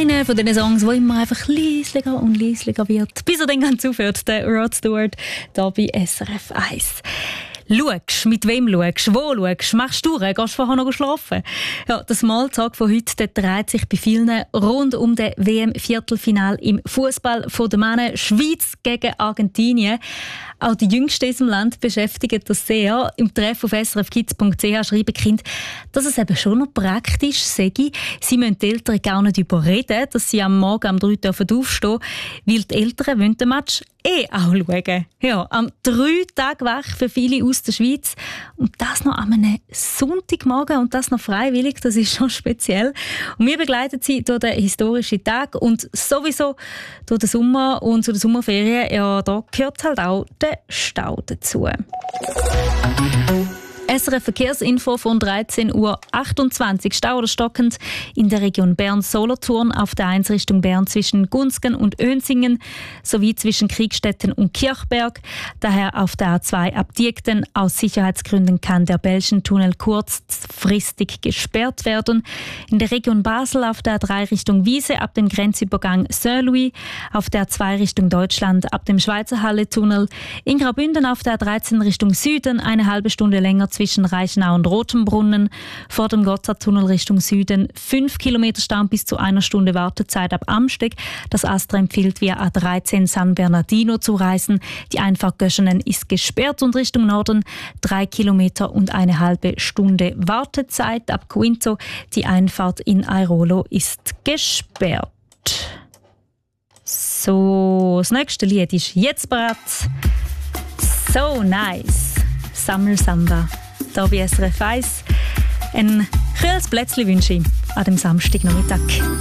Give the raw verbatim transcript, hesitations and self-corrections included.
einer von diesen Songs, der immer einfach leislicher und leislicher wird, bis er dann ganz aufhört, der Rod Stewart, hier bei S R F eins. Schaust, mit wem schaust, wo schaust, machst du Gehst du vorher noch schlafen? Ja, der Smalltalk von heute der dreht sich bei vielen rund um den W M-Viertelfinal im Fußball von den Männern Schweiz gegen Argentinien. Auch die Jüngsten in diesem Land beschäftigen das sehr. Im Treff auf s r f kids punkt c h schreiben Kinder, dass es eben schon noch praktisch sei. Sie müssen die Eltern gar nicht überreden, dass sie am Morgen um drei Uhr aufstehen dürfen, weil die Eltern wollen den Match eh auch schauen. Ja, am drei Tage weg für viele aus der Schweiz. Und das noch an einem Sonntagmorgen und das noch freiwillig, das ist schon speziell. Und wir begleiten sie durch den historischen Tag und sowieso durch den Sommer und zu den Sommerferien. Ja, da gehört halt auch der Stau dazu. S R F Verkehrsinfo von dreizehn Uhr achtundzwanzig. Stau oder stockend in der Region Bern-Solothurn auf der eins Richtung Bern zwischen Gunzgen und Önsingen sowie zwischen Kriegstetten und Kirchberg. Daher auf der A zwei ab Diegden. Aus Sicherheitsgründen kann der Belschen-Tunnel kurzfristig gesperrt werden. In der Region Basel auf der A drei Richtung Wiese ab dem Grenzübergang Saint-Louis. Auf der A zwei Richtung Deutschland ab dem Schweizer Halle-Tunnel. In Graubünden auf der A dreizehn Richtung Süden eine halbe Stunde länger zwischen Reichenau und Rotenbrunnen, vor dem Gotthardtunnel Richtung Süden fünf Kilometer Stau bis zu einer Stunde Wartezeit ab Amsteg. Das Astra empfiehlt via A dreizehn San Bernardino zu reisen. Die Einfahrt Göschenen ist gesperrt und Richtung Norden drei Kilometer und eine halbe Stunde Wartezeit ab Quinto. Die Einfahrt in Airolo ist gesperrt. So, das nächste Lied ist jetzt bereit. So nice. Sammelsamba. Hier bei S R F eins. Ein kühles Plätzchen wünsche ich an dem Samstagnachmittag.